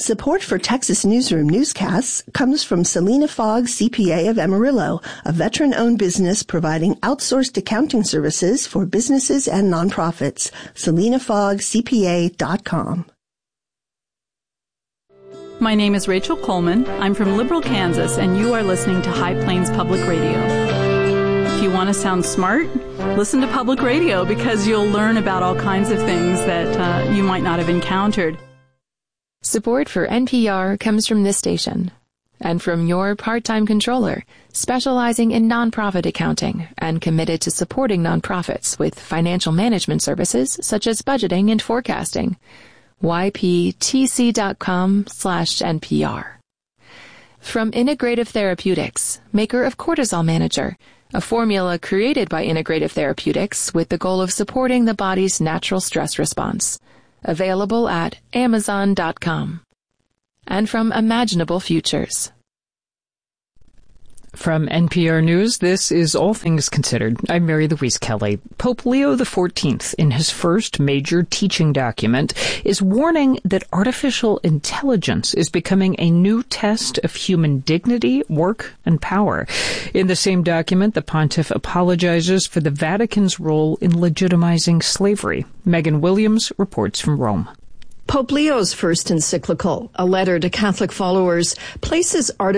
Support for Texas Newsroom newscasts comes from Selena Fogg, CPA of Amarillo, a veteran-owned business providing outsourced accounting services for businesses and nonprofits. SelenaFoggCPA.com. My name is Rachel Coleman. I'm from Liberal, Kansas, and you are listening to High Plains Public Radio. If you want to sound smart, listen to public radio because you'll learn about all kinds of things that you might not have encountered. Support for NPR comes from this station and from your part-time controller, specializing in nonprofit accounting and committed to supporting nonprofits with financial management services such as budgeting and forecasting. yptc.com/NPR. From Integrative Therapeutics, maker of Cortisol Manager, a formula created by Integrative Therapeutics with the goal of supporting the body's natural stress response. Available at Amazon.com. And from Imaginable Futures. From NPR News, this is All Things Considered. I'm Mary Louise Kelly. Pope Leo XIV, in his first major teaching document, is warning that artificial intelligence is becoming a new test of human dignity, work, and power. In the same document, the pontiff apologizes for the Vatican's role in legitimizing slavery. Megan Williams reports from Rome. Pope Leo's first encyclical, a letter to Catholic followers, places